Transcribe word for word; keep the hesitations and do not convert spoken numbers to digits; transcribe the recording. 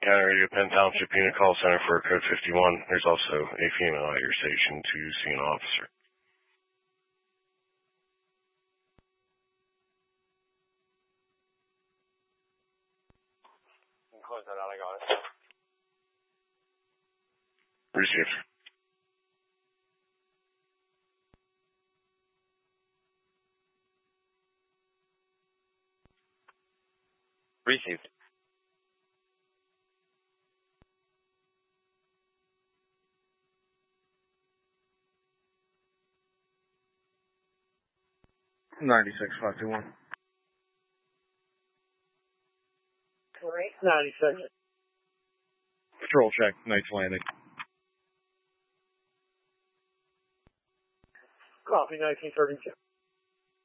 County Radio, Penn Township Unit Call Center for Code fifty-one. There's also a female at your station to see an officer. You can close that out, I got it. Received. Received. ninety-six five two one. Great. ninety-six. Patrol check, Knights Landing. Copy, nineteen thirty-two.